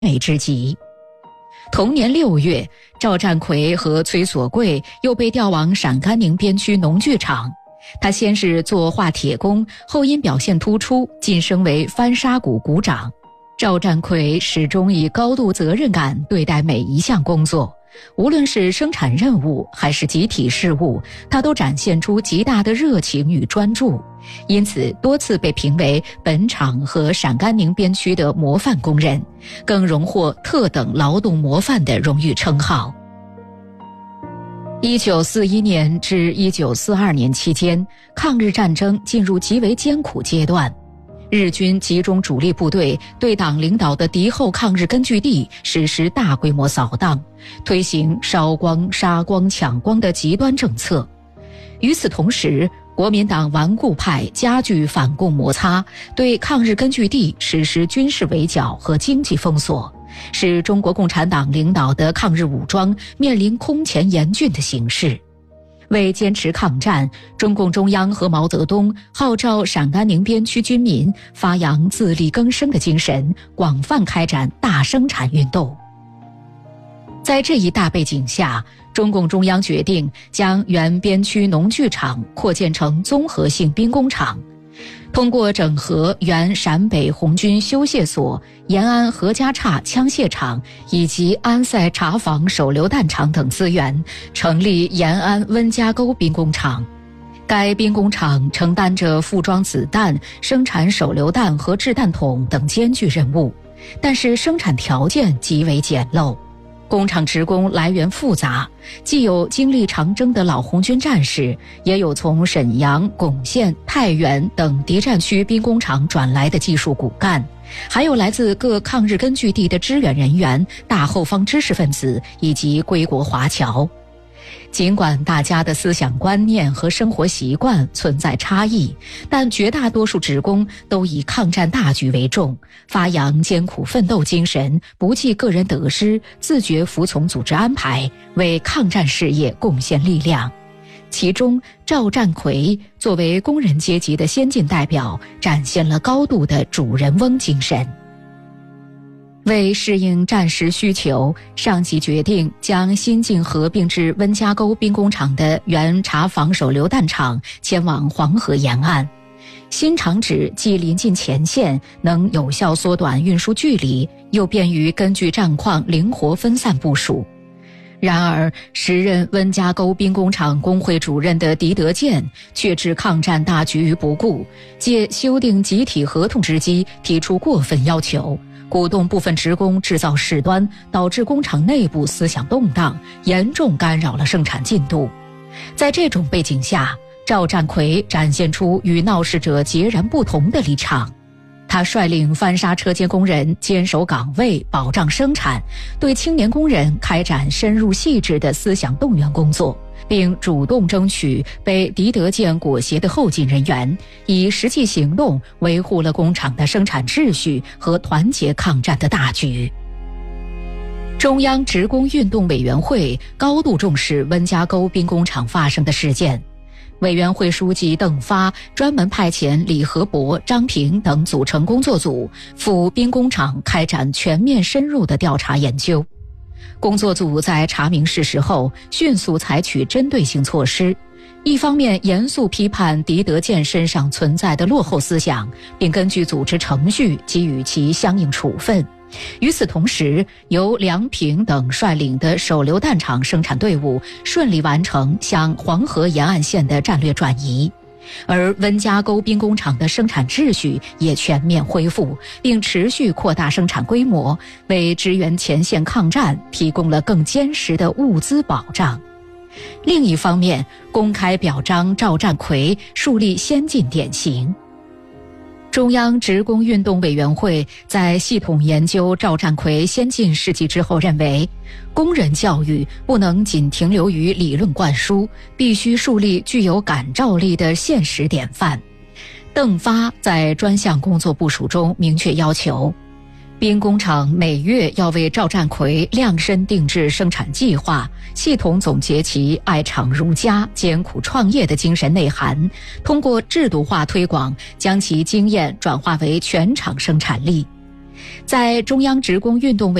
美之极。同年6月，赵占奎和崔所贵又被调往陕甘宁边区农具厂。他先是做化铁工，后因表现突出，晋升为翻砂股股长。赵占奎始终以高度责任感对待每一项工作，无论是生产任务还是集体事务，他都展现出极大的热情与专注，因此多次被评为本厂和陕甘宁边区的模范工人，更荣获特等劳动模范的荣誉称号。1941年至1942年期间，抗日战争进入极为艰苦阶段。日军集中主力部队对党领导的敌后抗日根据地实施大规模扫荡，推行烧光、杀光、抢光的极端政策。与此同时，国民党顽固派加剧反共摩擦，对抗日根据地实施军事围剿和经济封锁，使中国共产党领导的抗日武装面临空前严峻的形势。为坚持抗战，中共中央和毛泽东号召陕甘宁边区军民发扬自力更生的精神，广泛开展大生产运动。在这一大背景下，中共中央决定将原边区农具厂扩建成综合性兵工厂，通过整合原陕北红军修械所、延安何家岔枪械厂以及安塞茶坊手榴弹厂等资源，成立延安温家沟兵工厂。该兵工厂承担着复装子弹、生产手榴弹和掷弹筒等艰巨任务，但是生产条件极为简陋。工厂职工来源复杂，既有经历长征的老红军战士，也有从沈阳、珙县、太原等敌占区兵工厂转来的技术骨干，还有来自各抗日根据地的支援人员、大后方知识分子以及归国华侨。尽管大家的思想观念和生活习惯存在差异，但绝大多数职工都以抗战大局为重，发扬艰苦奋斗精神，不计个人得失，自觉服从组织安排，为抗战事业贡献力量。其中，赵占奎作为工人阶级的先进代表，展现了高度的主人翁精神。为适应战时需求，上级决定将新晋合并至温家沟兵工厂的原茶坊手榴弹厂迁往黄河沿岸。新厂址既临近前线，能有效缩短运输距离，又便于根据战况灵活分散部署。然而，时任温家沟兵工厂工会主任的狄德健却置抗战大局于不顾，借修订集体合同之机提出过分要求，鼓动部分职工制造事端，导致工厂内部思想动荡，严重干扰了生产进度。在这种背景下，赵占奎展现出与闹事者截然不同的立场。他率领翻砂车间工人坚守岗位，保障生产，对青年工人开展深入细致的思想动员工作，并主动争取被狄德健裹挟的后进人员，以实际行动维护了工厂的生产秩序和团结抗战的大局。中央职工运动委员会高度重视温家沟兵工厂发生的事件，委员会书记邓发专门派遣李和博、张平等组成工作组，赴兵工厂开展全面深入的调查研究。工作组在查明事实后，迅速采取针对性措施，一方面严肃批判狄德健身上存在的落后思想，并根据组织程序给予其相应处分。与此同时，由梁平等率领的手榴弹厂生产队伍顺利完成向黄河沿岸线的战略转移，而温家沟兵工厂的生产秩序也全面恢复，并持续扩大生产规模，为支援前线抗战提供了更坚实的物资保障。另一方面，公开表彰赵占奎，树立先进典型。中央职工运动委员会在系统研究赵占奎先进事迹之后认为，工人教育不能仅停留于理论灌输，必须树立具有感召力的现实典范。邓发在专项工作部署中明确要求，兵工厂每月要为赵占奎量身定制生产计划，系统总结其爱厂如家、艰苦创业的精神内涵，通过制度化推广，将其经验转化为全厂生产力。 在中央职工运动委